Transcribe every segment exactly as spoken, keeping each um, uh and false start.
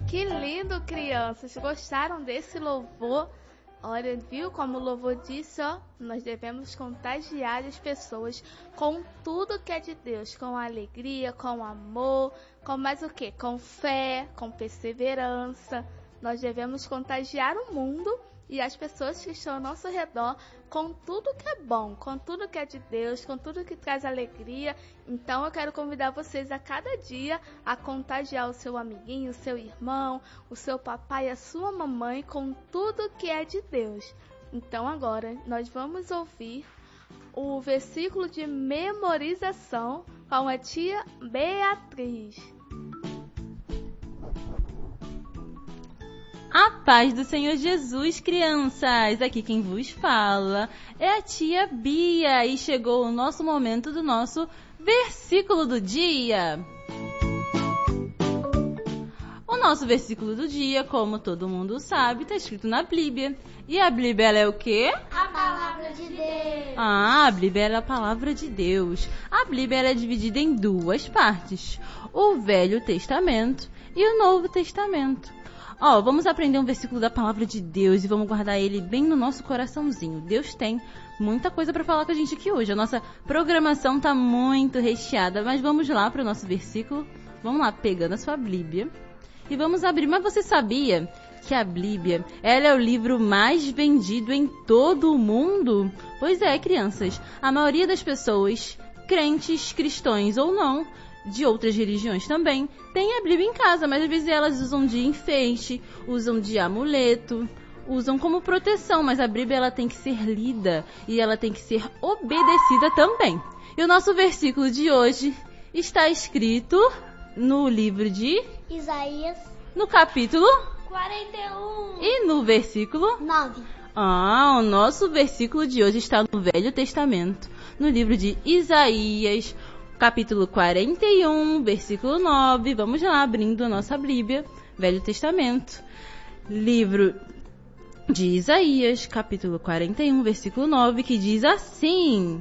Que lindo, crianças! Gostaram desse louvor? Olha, viu como o louvor disse, ó? Nós devemos contagiar as pessoas com tudo que é de Deus, com alegria, com amor, com mais o quê? Com fé, com perseverança. Nós devemos contagiar o mundo e as pessoas que estão ao nosso redor com tudo que é bom, com tudo que é de Deus, com tudo que traz alegria. Então eu quero convidar vocês a cada dia a contagiar o seu amiguinho, o seu irmão, o seu papai, a sua mamãe com tudo que é de Deus. Então agora nós vamos ouvir o versículo de memorização com a tia Beatriz. A paz do Senhor Jesus, crianças! Aqui quem vos fala é a tia Bia e chegou o nosso momento do nosso versículo do dia. O nosso versículo do dia, como todo mundo sabe, está escrito na Bíblia. E a Bíblia ela é o quê? A palavra de Deus. Ah, a Bíblia é a palavra de Deus. A Bíblia ela é dividida em duas partes: o Velho Testamento e o Novo Testamento. Ó, oh, vamos aprender um versículo da palavra de Deus e vamos guardar ele bem no nosso coraçãozinho. Deus tem muita coisa para falar com a gente aqui hoje. A nossa programação tá muito recheada, mas vamos lá para o nosso versículo. Vamos lá, pegando a sua Bíblia e vamos abrir. Mas você sabia que a Bíblia ela é o livro mais vendido em todo o mundo? Pois é, crianças. A maioria das pessoas, crentes, cristãos ou não, de outras religiões também, tem a Bíblia em casa, mas às vezes elas usam de enfeite, usam de amuleto, usam como proteção, mas a Bíblia ela tem que ser lida e ela tem que ser obedecida também. E o nosso versículo de hoje está escrito no livro de Isaías, no capítulo quarenta e um e no versículo nove. Ah, o nosso versículo de hoje está no Velho Testamento, no livro de Isaías, capítulo quarenta e um, versículo nove. Vamos lá, abrindo a nossa Bíblia, Velho Testamento. Livro de Isaías, capítulo quarenta e um, versículo nove, que diz assim: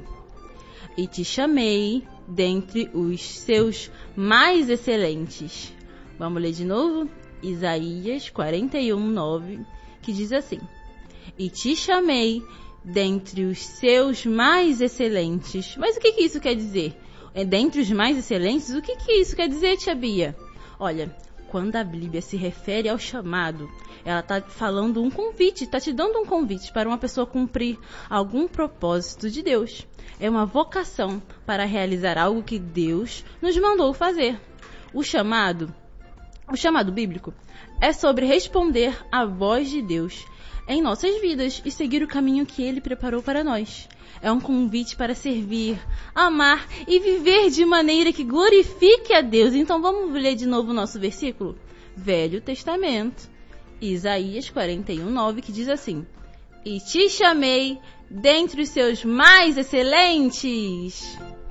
E te chamei dentre os seus mais excelentes. Vamos ler de novo? Isaías quarenta e um, nove, que diz assim: E te chamei dentre os seus mais excelentes. Mas o que, que isso quer dizer? É dentre os mais excelentes? O que, que isso quer dizer, tia Bia? Olha, quando a Bíblia se refere ao chamado, ela está falando um convite, está te dando um convite para uma pessoa cumprir algum propósito de Deus. É uma vocação para realizar algo que Deus nos mandou fazer. O chamado, o chamado bíblico é sobre responder à voz de Deus em nossas vidas e seguir o caminho que Ele preparou para nós. É um convite para servir, amar e viver de maneira que glorifique a Deus. Então vamos ler de novo o nosso versículo? Velho Testamento, Isaías quarenta e um, nove, que diz assim: E te chamei dentre os seus mais excelentes.